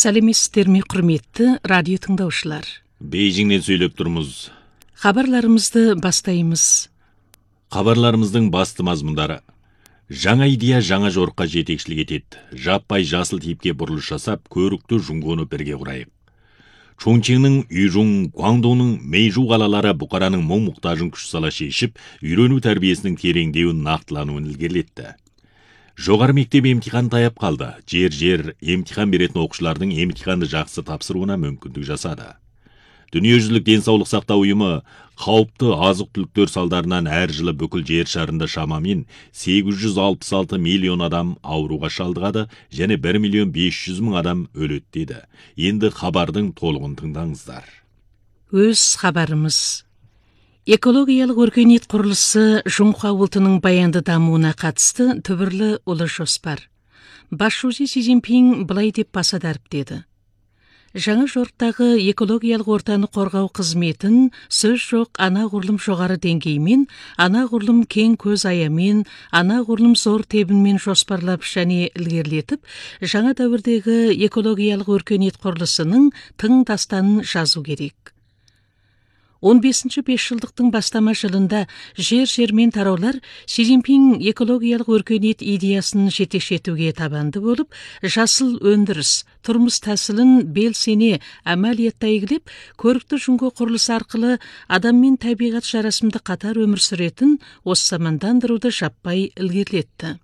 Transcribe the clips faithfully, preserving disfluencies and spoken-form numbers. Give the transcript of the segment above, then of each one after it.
Сәлеметсіздер ме, құрметті радио тыңдаушылар. Бейжіңнен сөйлеп тұрмыз. Хабарларымызды бастаймыз. Хабарларымыздың басты мазмұндары. Жаңа идея жаңа жорыққа жетекшілік етеді. Жаппай жасыл типке бұрылыш жасап, көрікті Жуңғоны бірге құрайық. Чончыңның Үйжуң, Гуаңдоның Мэйжу қалалары бұқараның мұң-мұқтажын күш сала шешіп, үйрену тәрбиесінің тереңдеуін нақтылануын ілгерілетті. Жоғары мектеп емтихан таяп қалды. Жер-жер емтихан беретін оқушылардың емтиханды жақсы тапсыруына мүмкіндік жасады. Дүниежүзілік денсаулық сақтау ұйымы қауіпті азық-түліктер салдарынан әр жылы бүкіл жер шарында шамамен сегіз жүз алпыс алты миллион адам ауруға шалдығады, және бір миллион бес жүз мың адам өледі деді. Енді хабардың толығын тыңдаңыздар. Өз хабарымыз. Экологиялық өркениет құрылысы Жұңқа ұлтының баянды дамуына қатысты түбірлі ұлы жоспар. Басшысы Си Цзиньпин былай деп баса дәріптеді. Жаңа жорықтағы экологиялық ортаны қорғау қызметін сөз жоқ анағұрлым жоғары деңгеймен, анағұрлым кең көз аямен, анағұрлым зор тебінмен жоспарлап және ілгерілетіп, жаңа дәуірдегі экологиялық өркениет құрылысының тың дастанын жазу керек. он бесінші бесжылдықтың бастама жылында жер-жермен тараулар Си Цзиньпин экологиялық өркениет идеясын жетекшетуге табанды болып, жасыл өндіріс, тұрмыс тәсілін белсене әмәлиятта игілеп, көрікті Жұңғо құрылысы арқылы адам мен табиғат жарасымды қатар өмір сүретін осы замандандыруды жаппай ілгерілетті.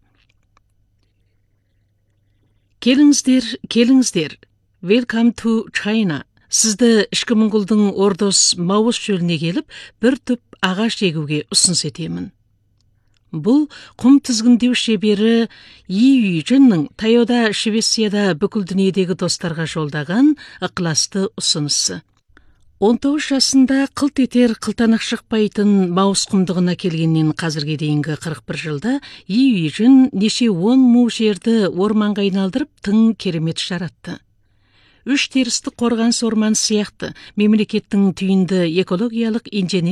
Келіңіздер, келіңіздер. Welcome to China. Сізді ішкі Моңғолдың Ордос Маус шөліне келіп, бір түп ағаш егуге ұсыныс етемін. Бұл құм тізгіндеу шебері Yi Yujinнің таяуда Швецияда бүкіл дүниедегі достарға жолдаған ықыласты ұсынысы. он тоғыз жасында қылт етер қылтанақ шықпайтын Маус құмдығына келгеннен қазірге дейінгі қырық бір жылда Yi Yujin неше он му жерді орманға айналдырып тың керемет жаратты. Үш терісті қорғаныс орман сияқты мемлекеттің түйінді экологиялық инженер